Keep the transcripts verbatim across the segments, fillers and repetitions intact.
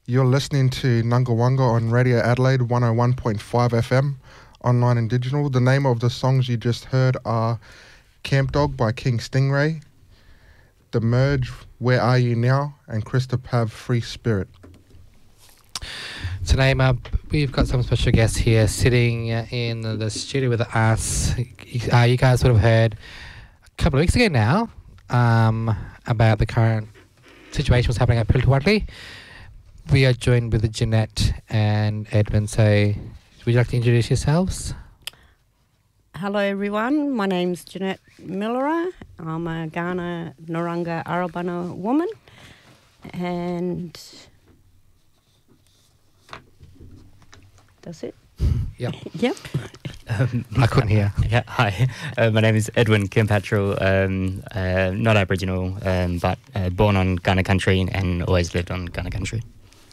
You're listening to Nungawanga on Radio Adelaide one oh one point five F M, online and digital. The name of the songs you just heard are Camp Dog by King Stingray, The Merge, Where Are You Now, and Krista Pav, Free Spirit. Today, uh, we've got some special guests here sitting uh, in the studio with us. Uh, you guys would have heard a couple of weeks ago now um, about the current situation that's happening at Piltawatli. We are joined with Jeanette and Edwin. So, would you like to introduce yourselves? Hello everyone, my name's Jeanette Millera. I'm a Kaurna Narungga Arabana woman, and that's it. Yep. Yep. Um, I couldn't hear. Yeah, hi. Uh, my name is Edwin Kilpatrick. Um, uh, not Aboriginal, um, but uh, born on Kaurna country and always lived on Kaurna country.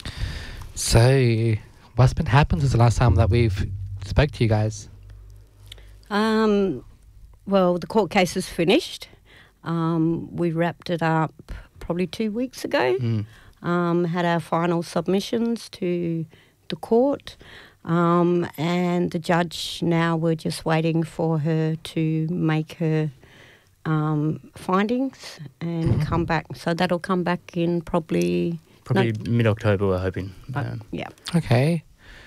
So, what's been happened since the last time that we've spoke to you guys? Um, well, the court case is finished. Um, we wrapped it up probably two weeks ago. Mm. Um, had our final submissions to the court. Um, and the judge, now we're just waiting for her to make her um, findings and Mhm. come back. So that'll come back in probably... Probably no, mid-October, we're hoping. uh, Um, yeah. Okay.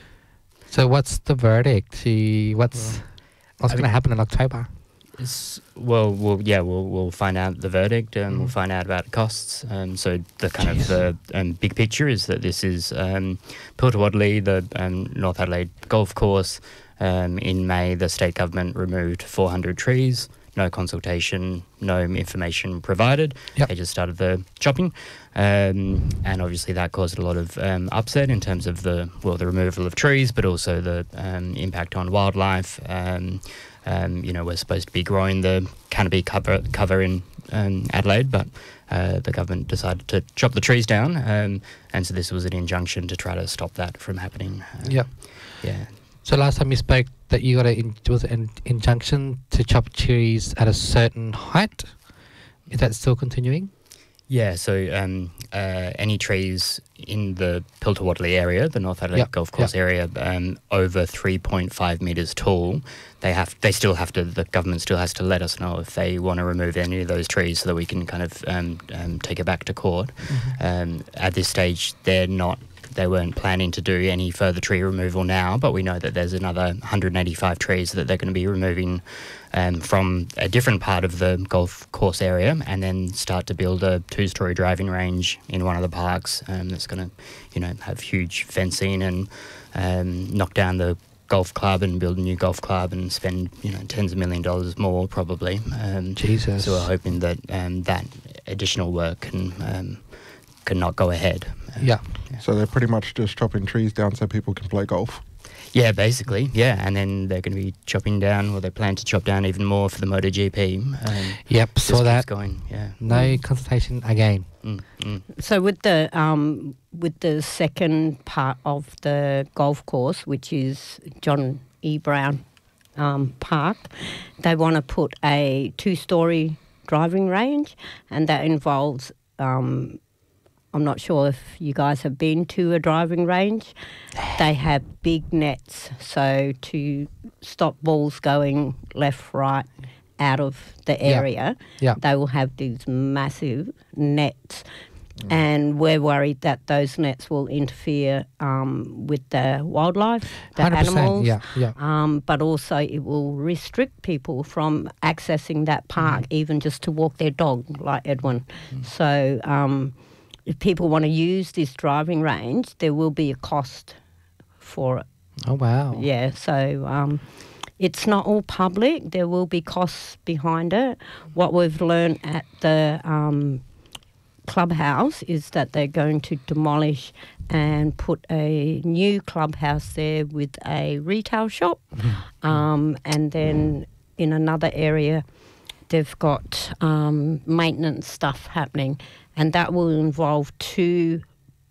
So, what's the verdict? See, What's what's I going to mean- happen in October? It's, well, we'll yeah, we'll we'll find out the verdict and Mm. we'll find out about costs. Um, so the kind Jeez. of the um, big picture is that this is um, Piltawatli, the um, North Adelaide golf course. Um, in May, the state government removed four hundred trees. No consultation, no information provided. Yep. They just started the chopping, um, and obviously that caused a lot of um, upset in terms of the well, the removal of trees, but also the um, impact on wildlife. Um, um, you know, we're supposed to be growing the canopy cover cover in um, Adelaide, but uh, the government decided to chop the trees down, um, and so this was an injunction to try to stop that from happening. Um, Yep. Yeah. So last time you spoke, that you got a in, was an injunction to chop trees at a certain height. Is that still continuing? Yeah, so um, uh, any trees in the Piltawatli area, the North Adelaide Yep, Golf Course yep. area, um, over three point five metres tall, they have, they still have to, the government still has to let us know if they want to remove any of those trees so that we can kind of um, um, take it back to court. Mm-hmm. Um, at this stage, they're not, they weren't planning to do any further tree removal now, but we know that there's another one hundred eighty-five trees that they're going to be removing um, from a different part of the golf course area, and then start to build a two-storey driving range in one of the parks um, that's going to, you know, have huge fencing and um, knock down the golf club and build a new golf club and spend, you know, tens of million dollars more probably. Um, Jesus. So we're hoping that um, that additional work can um, can not go ahead. Um, Yeah. So they're pretty much just chopping trees down so people can play golf. Yeah, basically, yeah, and then they're going to be chopping down, or they plan to chop down even more for the MotoGP. Um, Yep. just Saw keeps that. going, yeah. No consultation again. Mm, mm. So with the um, with the second part of the golf course, which is John E. Brown um, Park, they want to put a two-storey driving range, and that involves. Um, I'm not sure if you guys have been to a driving range. They have big nets, so to stop balls going left, right, out of the Yeah. area, Yeah. they will have these massive nets. And we're worried that those nets will interfere um, with the wildlife, the one hundred percent. animals, Yeah. Yeah. um, but also it will restrict people from accessing that park, even just to walk their dog, like Edwin. So um, if people want to use this driving range, there will be a cost for it. Oh wow. Yeah, so um, it's not all public. There will be costs behind it. What we've learned at the um, clubhouse is that they're going to demolish and put a new clubhouse there with a retail shop. Um, and then in another area, they've got um, maintenance stuff happening. And that will involve two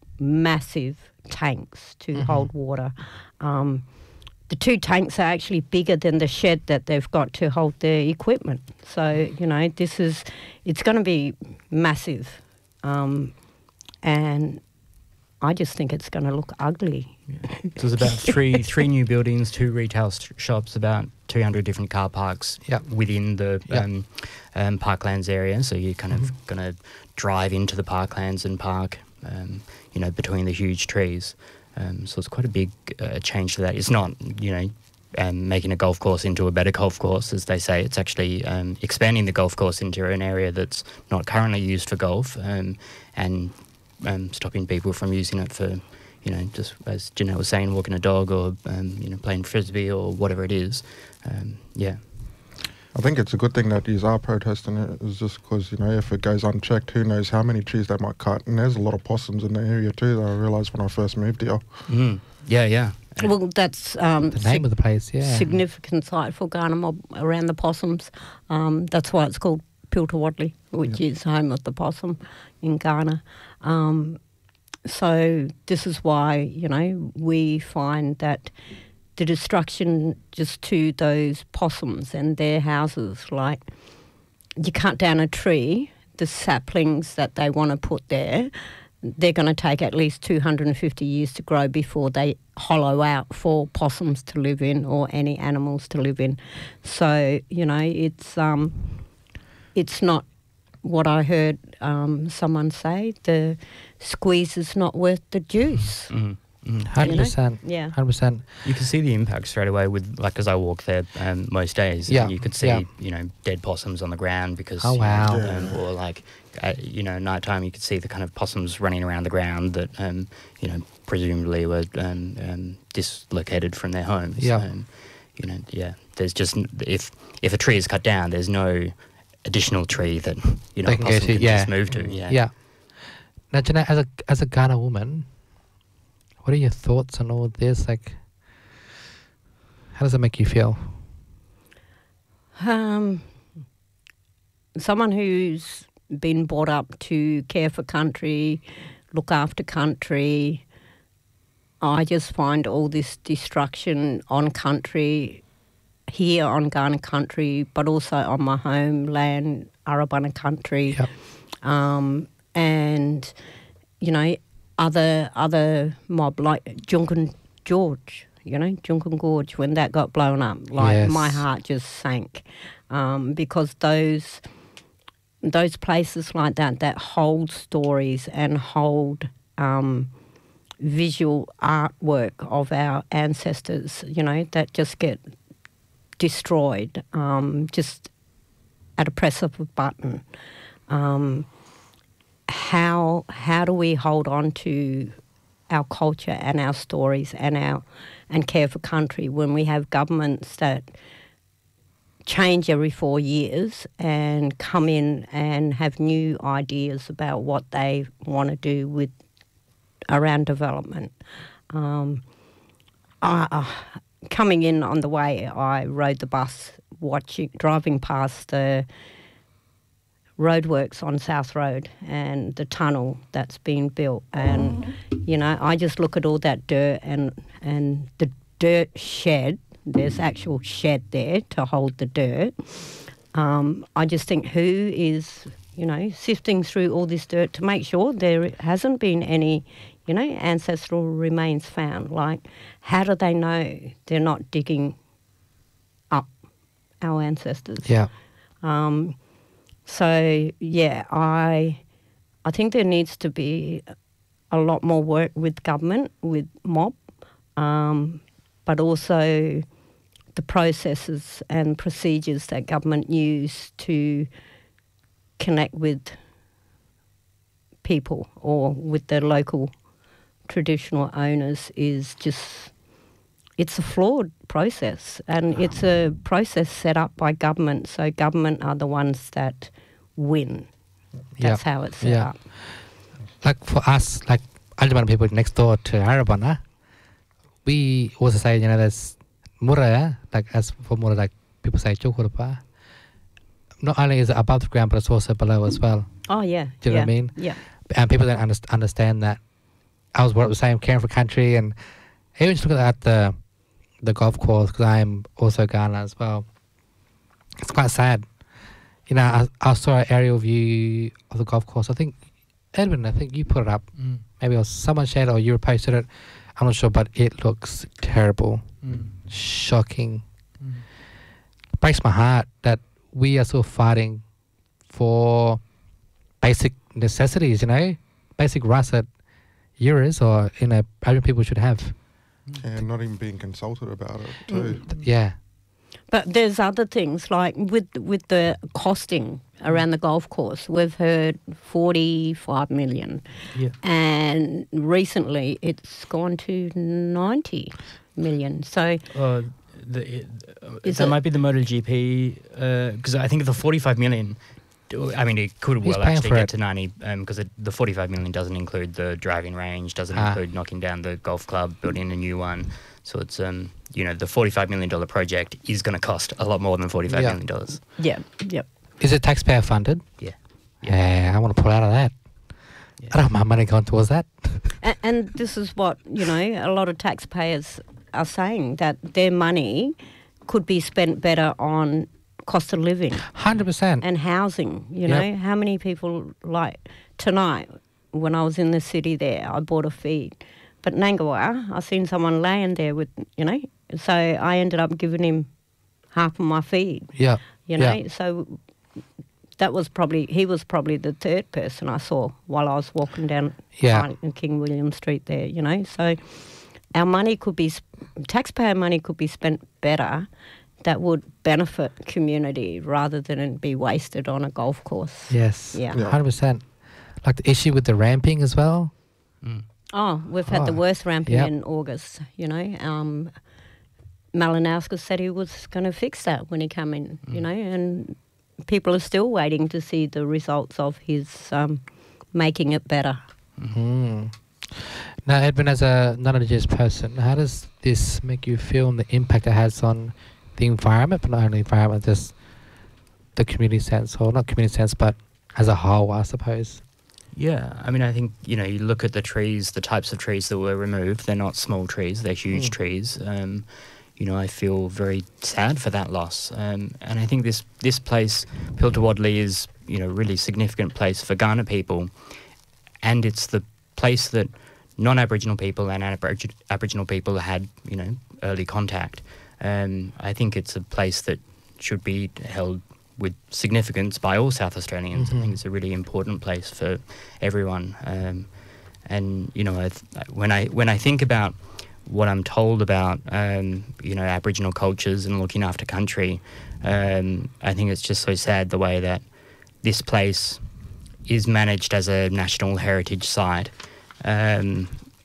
massive tanks to Mhm. hold water. Um, the two tanks are actually bigger than the shed that they've got to hold their equipment. So, you know, this is, it's going to be massive. Um, and I just think it's going to look ugly. So there's about three three new buildings, two retail st- shops, about two hundred different car parks Yep. within the Yep. um, um, Parklands area. So you're kind of Mhm. going to drive into the Parklands and park, um, you know, between the huge trees. Um, so it's quite a big uh, change to that. It's not, you know, um, making a golf course into a better golf course, as they say. It's actually um, expanding the golf course into an area that's not currently used for golf, um, and um, stopping people from using it for, you know, just as Janelle was saying, walking a dog or, um, you know, playing frisbee or whatever it is. Um, yeah. I think it's a good thing that you are protesting it, is just because, you know, if it goes unchecked, who knows how many trees they might cut. And there's a lot of possums in the area too, that I realised when I first moved here. Mm. Yeah, yeah. Well, that's um, The name of the place, yeah. significant site for Ghana mob around the possums. Um, that's why it's called Piltawadley, which is home of the possum in Ghana. Um, so this is why, you know, we find that the destruction just to those possums and their houses, like you cut down a tree, the saplings that they want to put there, they're going to take at least two hundred fifty years to grow before they hollow out for possums to live in or any animals to live in. So, you know, it's um, it's not what I heard um, someone say, the squeeze is not worth the juice. Mm. Mm. one hundred percent. Yeah. one hundred percent. You can see the impact straight away with, like, as I walk there um, most days. Yeah, You could see, yeah. you know, dead possums on the ground because, Oh, you know, wow. Yeah. um, or like, uh, you know, nighttime you could see the kind of possums running around the ground that, um, you know, presumably were um, um, dislocated from their homes. Yeah. Um, you know, yeah. There's just if if a tree is cut down, there's no additional tree that, you know, They a can go possum to, can yeah. just move to. Yeah. Yeah. Now, Jeanette, as a as a Ghana woman, what are your thoughts on all this? Like, how does it make you feel? Um, someone who's been brought up to care for country, look after country, I just find all this destruction on country, here on Ghana country, but also on my homeland, Arabana country, Yep. um, and, you know, other other mob like Junkan George, you know, Junkan Gorge, when that got blown up, like Yes. my heart just sank, um, because those those places like that that hold stories and hold um, visual artwork of our ancestors, you know, that just get destroyed um, just at a press of a button. Um, how how do we hold on to our culture and our stories and our and care for country when we have governments that change every four years and come in and have new ideas about what they want to do with around development? Um, I, uh, coming in on the way, I rode the bus, watching driving past the roadworks on South Road and the tunnel that's been built, and you know, I just look at all that dirt and and the dirt shed. There's actual shed there to hold the dirt. Um, I just think, who is, you know, sifting through all this dirt to make sure there hasn't been any, you know, ancestral remains found? Like, how do they know they're not digging up our ancestors? Yeah. Um, so yeah, I I think there needs to be a lot more work with government, with mob, um, but also the processes and procedures that government use to connect with people or with the local traditional owners is just, it's a flawed process, and it's a process set up by government, so government are the ones that win. That's how it's set Yeah. up. Like for us, like Aljaman people next door to Arabana, we also say, you know, there's Mura, like as for Mura, like people say Chukurpa. Not only is it above the ground, but it's also below as well. Oh yeah. Do you know yeah, what I mean? Yeah. And people don't underst- understand that. I was what I was saying, caring for country, and even just looking at the the golf course, because I'm also Ghana as well. It's quite sad. You know, I, I saw an aerial view of the golf course. I think, Edwin, I think you put it up. Mm. maybe it was someone shared or you posted it. I'm not sure, but it looks terrible, Mm. shocking. Mm. Breaks my heart that we are still fighting for basic necessities, you know, basic rights that Euros or, you know, Aboriginal people should have. And not even being consulted about it too. Yeah. But there's other things like with with the costing around the golf course. We've heard forty-five million, Yeah. and recently it's gone to ninety million. So Uh, the, it, uh, Is that it- might be the MotoGP because I think the forty-five million. I mean, it could Who's well paying actually for get it? to ninety because the forty-five million doesn't include the driving range, doesn't Ah. include knocking down the golf club, building a new one. So it's um, you know, the forty-five million dollar project is going to cost a lot more than forty-five Yeah. million dollars. yeah, yep. Is it taxpayer funded? Yeah. Yeah, I want to pull out of that. Yeah. I don't have my money going towards that. And, and this is what, you know, a lot of taxpayers are saying, that their money could be spent better on cost of living one hundred percent. and housing. You Yep. know, how many people, like tonight when I was in the city there, I bought a feed. But Nangawa, I seen someone laying there with, you know, so I ended up giving him half of my feed, Yeah. you know. Yeah. So that was probably, he was probably the third person I saw while I was walking down Yeah. in King William Street there, you know. So our money could be, sp- taxpayer money could be spent better that would benefit community rather than it be wasted on a golf course. Yes. Yeah. one hundred percent. Like the issue with the ramping as well. Mm. Oh, we've had the Oh, worst ramping yep. in August, you know. Um, Malinowska said he was going to fix that when he came in, you know, and people are still waiting to see the results of his um, making it better. Mm. Now, Edwin, as a non-Indigenous person, how does this make you feel and the impact it has on the environment, but not only environment, just the community sense, or not community sense, but as a whole, I suppose? Yeah, I mean, I think, you know, you look at the trees, the types of trees that were removed, they're not small trees, they're huge Mm. trees. Um, you know, I feel very sad for that loss. Um, and I think this, this place, Piltawadli, is, you know, a really significant place for Kaurna people. And it's the place that non-Aboriginal people and Aboriginal Aboriginal people had, you know, early contact. Um, I think it's a place that should be held with significance by all South Australians. Mhm. I think it's a really important place for everyone. Um, and you know, I th- when I when I think about what I'm told about, um, you know, Aboriginal cultures and looking after country, um, I think it's just so sad the way that this place is managed as a national heritage site, um,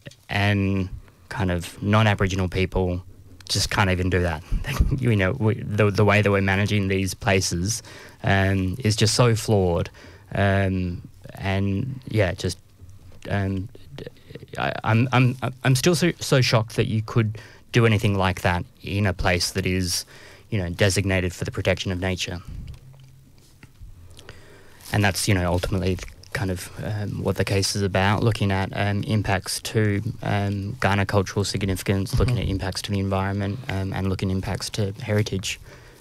and kind of non-Aboriginal people just can't even do that. You know, we, the the way that we're managing these places um, is just so flawed, um, and yeah, just um, I, I'm I'm I'm still so, so shocked that you could do anything like that in a place that is, you know, designated for the protection of nature, and that's, you know, ultimately kind of um, what the case is about, looking at um, impacts to um, Kaurna cultural significance, looking Mhm. at impacts to the environment, um, and looking at impacts to heritage.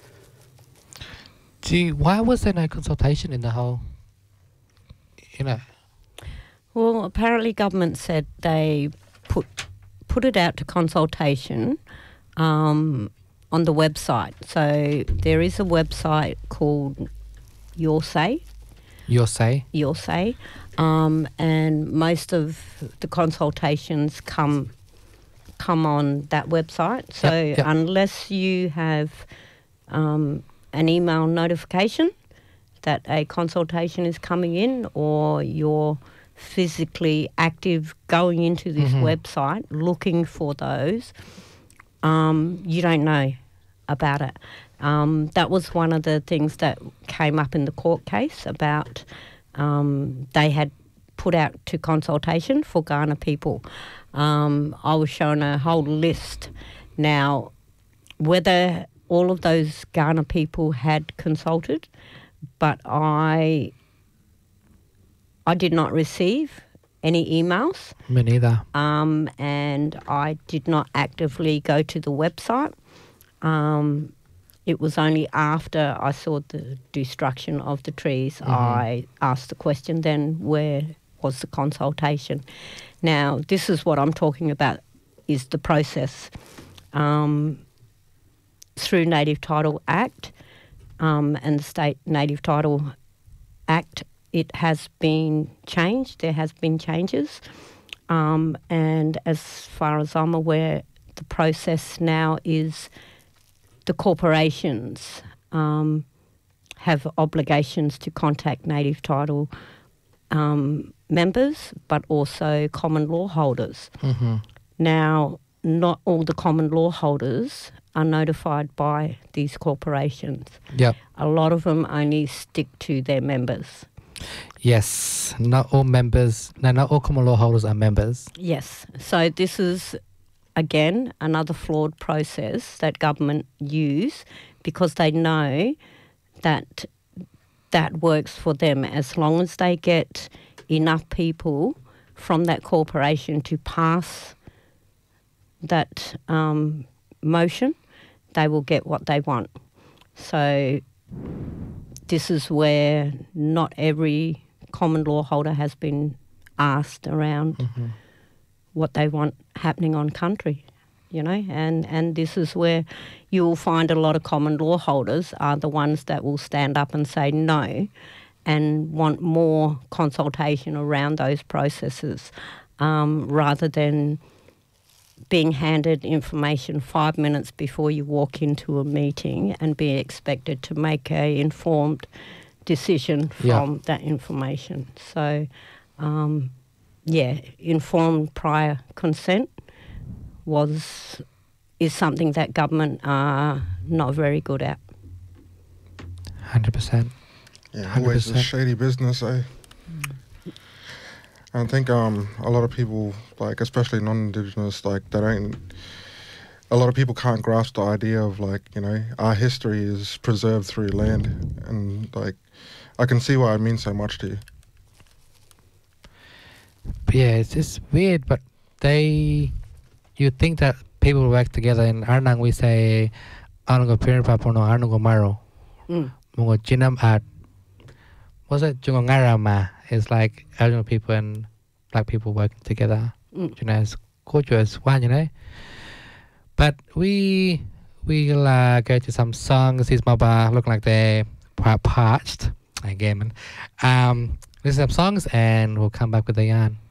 Do you, why was there no consultation in the whole, you know? Well, apparently government said they put put it out to consultation um, on the website. So there is a website called Your Say. Your say? Your Say, um, and most of the consultations come come on that website. So Yep, yep. unless you have um, an email notification that a consultation is coming in, or you're physically active going into this Mhm. website looking for those, um, you don't know about it. Um, that was one of the things that came up in the court case about um, they had put out to consultation for Kaurna people. Um, I was shown a whole list. Now, whether all of those Kaurna people had consulted, but I, I did not receive any emails. Me neither. Um, and I did not actively go to the website. Um, it was only after I saw the destruction of the trees Mhm. I asked the question, then where was the consultation? Now, this is what I'm talking about, is the process. Um, through Native Title Act um, and the State Native Title Act, it has been changed. There has been changes. Um, and as far as I'm aware, the process now is the corporations um, have obligations to contact Native Title um, members, but also common law holders. Mm-hmm. Now, not all the common law holders are notified by these corporations. Yep. A lot of them only stick to their members. Yes. Not all members, no, not all common law holders are members. Yes. So this is, again, another flawed process that government use because they know that that works for them as long as they get enough people from that corporation to pass that um, motion, they will get what they want. So this is where not every common law holder has been asked around Mm-hmm. what they want happening on country, you know, and, and this is where you will find a lot of common law holders are the ones that will stand up and say no and want more consultation around those processes um, rather than being handed information five minutes before you walk into a meeting and be expected to make a informed decision from Yeah. that information. So, um, yeah, informed prior consent was is something that government are not very good at. one hundred percent. Yeah, one hundred always a percent. shady business, eh? I think um, a lot of people, like especially non-Indigenous, like they don't. A lot of people can't grasp the idea of like you know our history is preserved through land, and like I can see why it means so much to you. But yeah, it's just weird, but they, you think that people work together. In Arnang, we say, Arnang Pirpapono, Arnang Maro, Mm. Mungo Jinam at, what's it, Jungongarama? It's like Aboriginal people and black people working together. Mm. You know, it's culture as one, you know. But we, we'll uh, go to some songs. These Maba look like they're quite parched. Again, man. Um, listen to some songs and we'll come back with the yarn.